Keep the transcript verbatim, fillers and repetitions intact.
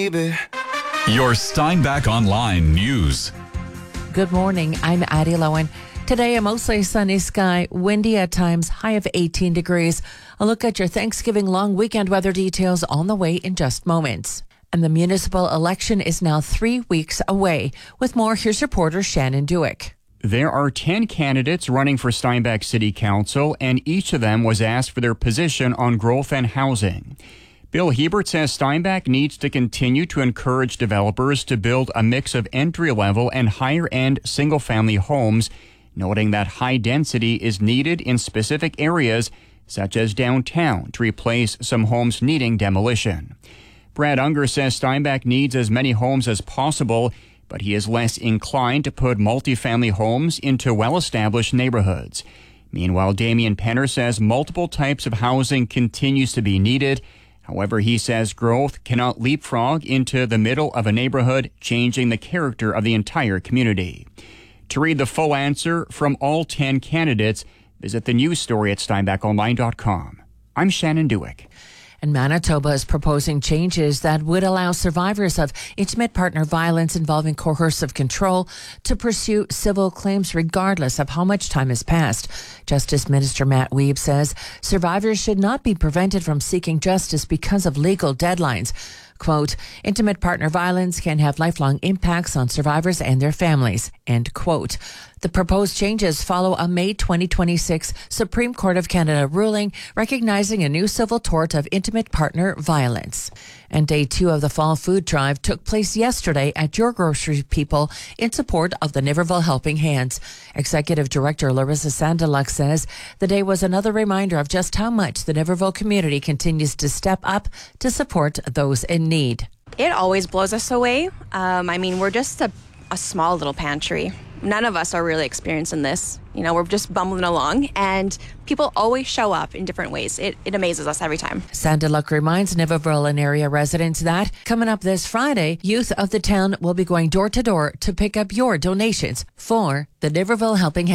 baby. Your Steinbach Online News. Good morning. I'm Addie Lowen. Today, a mostly sunny sky, windy at times, high of eighteen degrees. A look at your Thanksgiving long weekend weather details on the way in just moments. And the municipal election is now three weeks away. With more, here's reporter Shannon Dewick. There are ten candidates running for Steinbach City Council, and each of them was asked for their position on growth and housing. Bill Hebert says Steinbach needs to continue to encourage developers to build a mix of entry-level and higher-end single-family homes, noting that high density is needed in specific areas, such as downtown, to replace some homes needing demolition. Brad Unger says Steinbach needs as many homes as possible, but he is less inclined to put multifamily homes into well-established neighborhoods. Meanwhile, Damian Penner says multiple types of housing continues to be needed. However, he says growth cannot leapfrog into the middle of a neighborhood, changing the character of the entire community. To read the full answer from all ten candidates, visit the news story at steinbach online dot com. I'm Shannon Dewick. And Manitoba is proposing changes that would allow survivors of intimate partner violence involving coercive control to pursue civil claims regardless of how much time has passed. Justice Minister Matt Wiebe says survivors should not be prevented from seeking justice because of legal deadlines. Quote, intimate partner violence can have lifelong impacts on survivors and their families, end quote. The proposed changes follow a May twenty twenty-six Supreme Court of Canada ruling recognizing a new civil tort of intimate partner violence. And day two of the Fall Food Drive took place yesterday at Your Grocery People in support of the Niverville Helping Hands. Executive Director Larissa Sandeluk says the day was another reminder of just how much the Niverville community continues to step up to support those in need. It always blows us away. Um, I mean, we're just a, a small little pantry. None of us are really experiencing this. You know, we're just bumbling along, and people always show up in different ways. It, it amazes us every time. Sandeluk reminds Niverville and area residents that coming up this Friday, youth of the town will be going door to door to pick up your donations for the Niverville Helping Hands.